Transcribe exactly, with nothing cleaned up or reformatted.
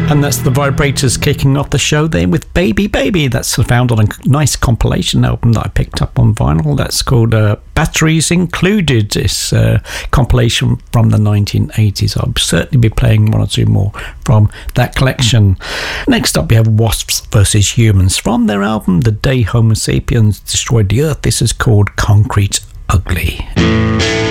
And that's the Vibrators kicking off the show there with Baby Baby. That's found on a nice compilation album that I picked up on vinyl. That's called uh, Batteries Included. This uh, compilation from the nineteen eighties. I'll certainly be playing one or two more from that collection. Next up we have Wasps versus Humans from their album The Day Homo Sapiens Destroyed the Earth. This is called Concrete Ugly.